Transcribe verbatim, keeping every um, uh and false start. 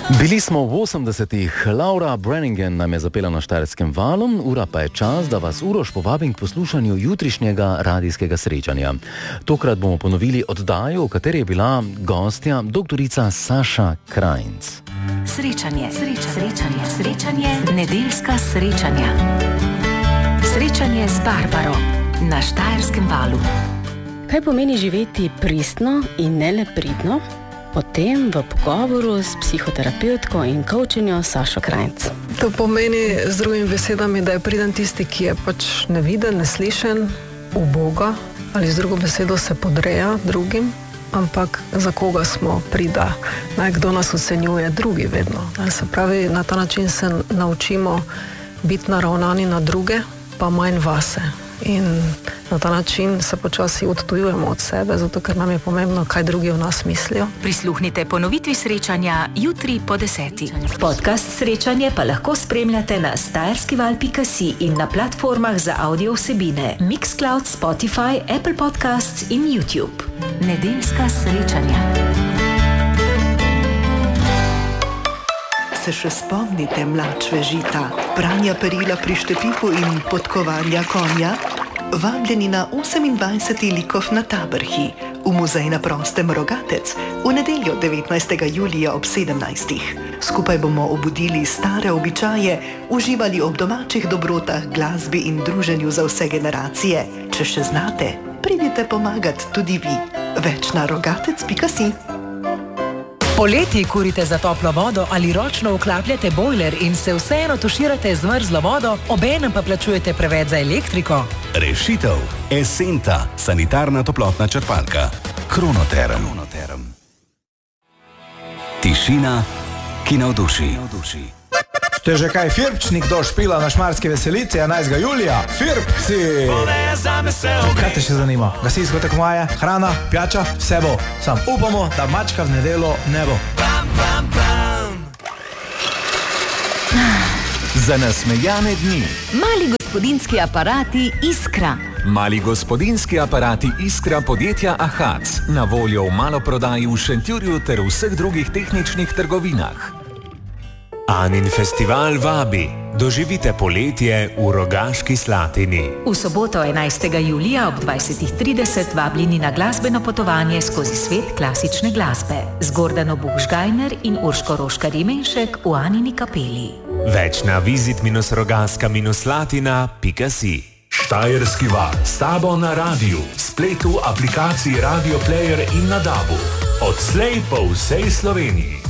Bili smo v osemdesetih, Laura Branningen nam je zapela na Štajerskem valu, ura pa je čas, da vas Uroš povabim k poslušanju jutrišnjega radijskega srečanja. Tokrat bomo ponovili oddajo, v kateri je bila gostja doktorica Saša Krajnc. Srečanje, srečanje, srečanje, srečanje, nedeljska srečanja. Srečanje z Barbaro na Štajerskem valu. Kaj pomeni živeti pristno in ne le pridno? O tem v pogovoru s psihoterapevtko in coachinjo Sašo Krajnc. To pomeni z drugimi besedami, da je priden tisti, ki je pač neviden, neslišen, uboga ali z drugo besedo se podreja drugim, ampak za koga smo prida, naj kdo nas ocenjuje, drugi vedno. Se pravi, na ta način se naučimo biti naravnani na druge, pa manj vase. In na ta način se počasi odtujujemo od sebe, zato ker nam je pomembno, kaj drugi o nas mislijo. Prisluhnite ponovitvi srečanja jutri po deseti. Podcast srečanje pa lahko spremljate na stajerskival pika si in na platformah za audio vsebine Mixcloud, Spotify, Apple Podcasts in YouTube. Nedeljska srečanja. Se še spomnite mlačve žita, pranja perila pri štepihu in podkovanja konja? Vabljeni na osemindvajseti likov na Tabrhi, v muzej na prostem Rogatec, v nedeljo devetnajstega julija ob sedemnajstih. Skupaj bomo obudili stare običaje, uživali ob domačih dobrotah, glasbi in druženju za vse generacije. Če še znate, pridite pomagat tudi vi. Več na rogatec pika si. Poleti kurite za toplo vodo ali ročno vklapljate bojler in se vseeno tuširate z mrzlo vodo, obenem pa plačujete preveč za elektriko? Rešitev. Esenta, sanitarna toplotna črpalka. Kronoterm. Tišina, ki navduši. Ste že kaj firpčnik došpila na Šmarski veselici enajstega julija? Firpci! Kaj te še zanima? Gasilsko tekmovanje, hrana, pijača, vse bo. Sam upamo, da mačka v nedelo ne bo. Za nasmejane dni. Mali gospodinjski aparati Iskra. Mali gospodinjski aparati Iskra podjetja Ahac. Na voljo v maloprodaji v Šentjurju ter v vseh drugih tehničnih trgovinah. Anin festival vabi. Doživite poletje v Rogaški Slatini. V soboto enajstega julija ob dvajset trideset vabljeni na glasbeno potovanje skozi svet klasične glasbe z Gordano Buchžgajner in Urško Roškar-Jemenšek v Anini kapeli. Več na vizit rogaska slatina pika si. Štajerski val s tabo na radiju, spletu, aplikaciji Radio Player in na dabu. Odslej po vsej Sloveniji.